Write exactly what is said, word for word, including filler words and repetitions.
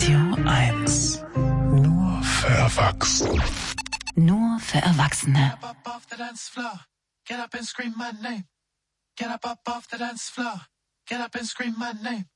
Radio eins. Nur für Erwachsene. Nur für Erwachsene. Get up off the dance floor. Get up and scream my name. Get up, up off the dance floor. Get up and scream my name.